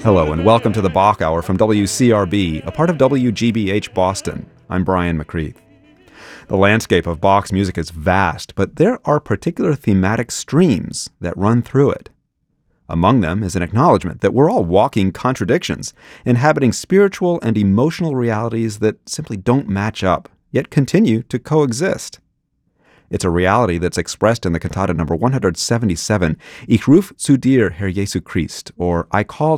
Hello and welcome to the Bach Hour from WCRB, a part of WGBH Boston. I'm Brian McCreath. The landscape of Bach's music is vast, but there are particular thematic streams that run through it. Among them is an acknowledgement that we're all walking contradictions, inhabiting spiritual and emotional realities that simply don't match up, yet continue to coexist. It's a reality that's expressed in the cantata number 177, Ich ruf zu dir, Herr Jesu Christ, or I call